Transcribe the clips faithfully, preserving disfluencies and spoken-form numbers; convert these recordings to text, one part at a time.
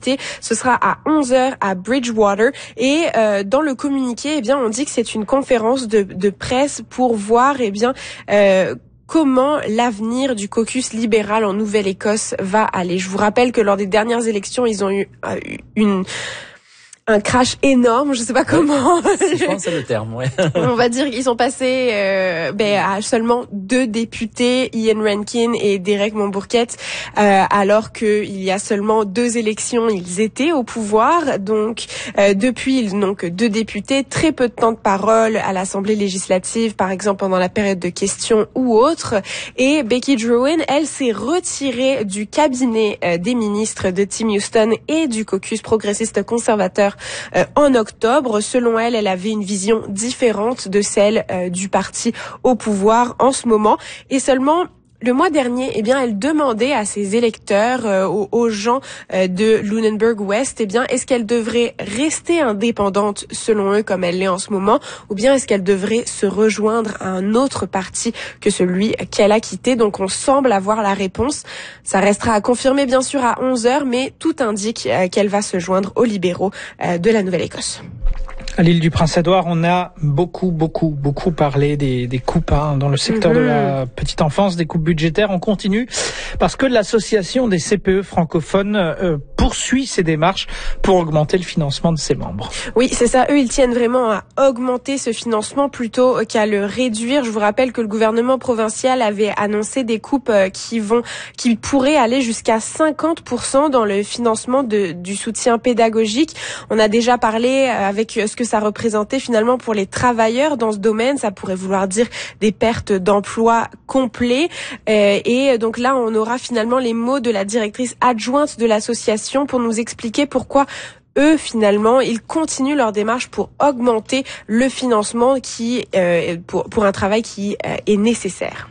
députés. Ce sera à onze heures à Bridgewater. Et euh, dans le communiqué, eh bien, on dit que c'est une conférence de, de presse pour voir, eh bien, euh, comment l'avenir du caucus libéral en Nouvelle-Écosse va aller. Je vous rappelle que lors des dernières élections, ils ont eu euh, une un crash énorme, je sais pas comment. Je pense que c'est le terme, ouais. On va dire qu'ils sont passés euh, ben, à seulement deux députés, Ian Rankin et Derek Mombourquette, euh, alors qu'il y a seulement deux élections, ils étaient au pouvoir. Donc, euh, depuis, ils n'ont que deux députés, très peu de temps de parole à l'Assemblée législative, par exemple pendant la période de questions ou autre. Et Becky Drouin, elle, s'est retirée du cabinet euh, des ministres de Tim Houston et du caucus progressiste conservateur Euh, en octobre. Selon elle, elle avait une vision différente de celle euh, du parti au pouvoir en ce moment. Et seulement le mois dernier, eh bien, elle demandait à ses électeurs, euh, aux, aux gens euh, de Lunenburg West, eh bien, est-ce qu'elle devrait rester indépendante selon eux comme elle l'est en ce moment, ou bien est-ce qu'elle devrait se rejoindre à un autre parti que celui qu'elle a quitté. Donc, on semble avoir la réponse. Ça restera à confirmer, bien sûr, à onze heures, mais tout indique euh, qu'elle va se joindre aux libéraux euh, de la Nouvelle-Écosse. À l'île du Prince-Édouard, on a beaucoup, beaucoup, beaucoup parlé des, des coupes hein, dans le secteur mmh. de la petite enfance, des coupes budgétaires. On continue parce que l'association des C P E francophones euh, poursuit ses démarches pour augmenter le financement de ses membres. Oui, c'est ça. Eux, ils tiennent vraiment à augmenter ce financement plutôt qu'à le réduire. Je vous rappelle que le gouvernement provincial avait annoncé des coupes qui vont, qui pourraient aller jusqu'à cinquante pour cent dans le financement de, du soutien pédagogique. On a déjà parlé avec ce que ça représentait finalement pour les travailleurs dans ce domaine. Ça pourrait vouloir dire des pertes d'emplois complets. Euh, et donc là, on aura finalement les mots de la directrice adjointe de l'association pour nous expliquer pourquoi eux, finalement, ils continuent leur démarche pour augmenter le financement qui, euh, pour, pour un travail qui euh, est nécessaire.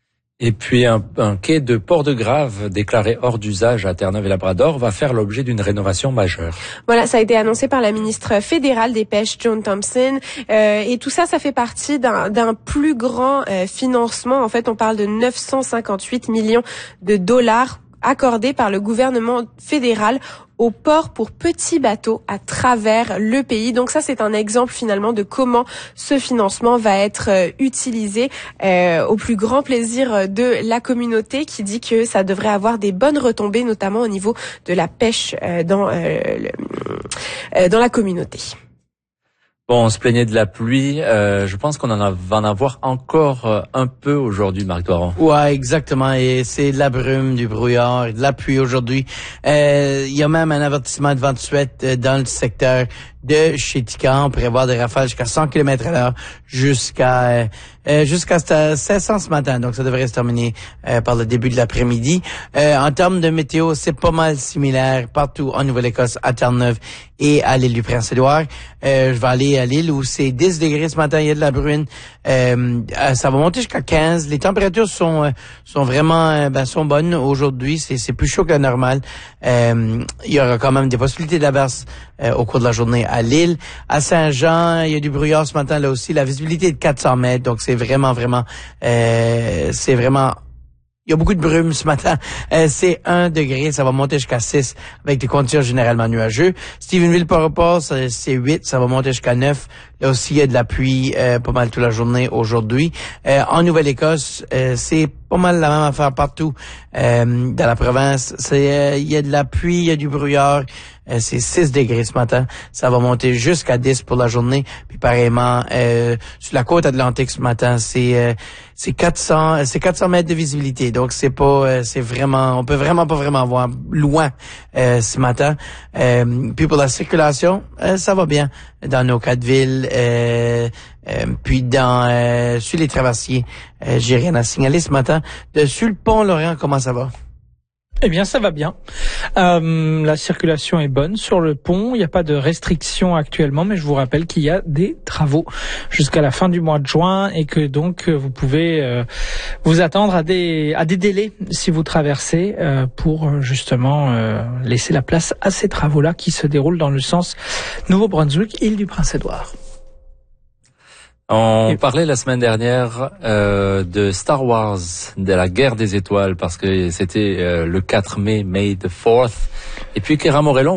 Et puis un, un quai de Port-de-Grave déclaré hors d'usage à Terre-Neuve-et-Labrador va faire l'objet d'une rénovation majeure. Voilà, ça a été annoncé par la ministre fédérale des Pêches, Joan Thompson. Euh, et tout ça, ça fait partie d'un, d'un plus grand euh, financement. En fait, on parle de neuf cent cinquante-huit millions de dollars accordés par le gouvernement fédéral au port pour petits bateaux à travers le pays. Donc ça, c'est un exemple finalement de comment ce financement va être euh, utilisé euh, au plus grand plaisir de la communauté, qui dit que ça devrait avoir des bonnes retombées, notamment au niveau de la pêche euh, dans, euh, le, euh, dans la communauté. Bon, on se plaignait de la pluie. Euh, je pense qu'on en a, va en avoir encore euh, un peu aujourd'hui, Marc Doiron. Ouais, exactement. Et c'est de la brume, du brouillard, de la pluie aujourd'hui. Euh, il y a même un avertissement de vent de suette euh, dans le secteur de Chética. On prévoit des rafales jusqu'à cent kilomètres à l'heure jusqu'à euh, jusqu'à sept cents ce matin. Donc, ça devrait se terminer euh, par le début de l'après-midi. Euh, en termes de météo, c'est pas mal similaire partout en Nouvelle-Écosse, à Terre-Neuve et à l'île du Prince-Édouard. Euh, je vais aller à l'île où c'est dix degrés ce matin, il y a de la bruine. Euh, ça va monter jusqu'à quinze. Les températures sont euh, sont vraiment euh, ben, sont bonnes aujourd'hui. C'est c'est plus chaud que la normale. Euh, il y aura quand même des possibilités d'averse euh, au cours de la journée à l'île. À Saint-Jean, il y a du brouillard ce matin là aussi. La visibilité est de quatre cents mètres, donc c'est vraiment vraiment euh, c'est vraiment il y a beaucoup de brume ce matin. Euh, c'est un degré, ça va monter jusqu'à six avec des conditions généralement nuageux. Stephenville Port-au-Port, c'est huit, ça va monter jusqu'à neuf. Là aussi, il y a de la pluie euh, pas mal toute la journée aujourd'hui. Euh, en Nouvelle-Écosse, euh, c'est pas mal la même affaire partout euh, dans la province. C'est euh, il y a de la pluie, il y a du brouillard. Euh, c'est six degrés ce matin. Ça va monter jusqu'à dix pour la journée. Puis pareillement, euh, sur la côte atlantique ce matin, c'est euh, c'est quatre cents, c'est quatre cents mètres de visibilité. Donc c'est pas, euh, c'est vraiment, on peut vraiment pas vraiment voir loin euh, ce matin. Euh, puis pour la circulation, euh, ça va bien dans nos quatre villes. Euh, euh, puis dans euh, sur les traversiers, euh, j'ai rien à signaler ce matin. De sur le pont Laurent, comment ça va? Eh bien, ça va bien. Euh, la circulation est bonne sur le pont. Il n'y a pas de restrictions actuellement, mais je vous rappelle qu'il y a des travaux jusqu'à la fin du mois de juin et que donc vous pouvez euh, vous attendre à des à des délais si vous traversez euh, pour justement euh, laisser la place à ces travaux-là qui se déroulent dans le sens Nouveau-Brunswick, île du Prince-Édouard. On parlait la semaine dernière euh, de Star Wars, de la guerre des étoiles, parce que c'était euh, le quatre mai, May the fourth. Et puis Kéra Morellon